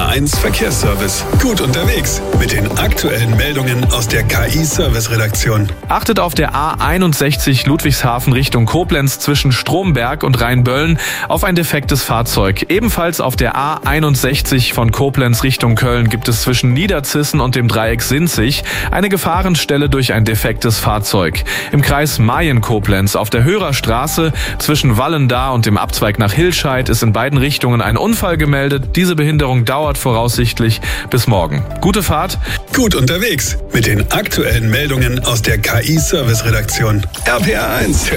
RPA1 Verkehrsservice. Gut unterwegs mit den aktuellen Meldungen aus der KI-Service-Redaktion. Achtet auf der A61 Ludwigshafen Richtung Koblenz zwischen Stromberg und Rheinböllen auf ein defektes Fahrzeug. Ebenfalls auf der A61 von Koblenz Richtung Köln gibt es zwischen Niederzissen und dem Dreieck Sinzig eine Gefahrenstelle durch ein defektes Fahrzeug. Im Kreis Mayen-Koblenz auf der Hörerstraße zwischen Wallendar und dem Abzweig nach Hilscheid ist in beiden Richtungen ein Unfall gemeldet. Diese Behinderung dauert voraussichtlich bis morgen. Gute Fahrt. Gut unterwegs mit den aktuellen Meldungen aus der KI-Service-Redaktion. RPA1.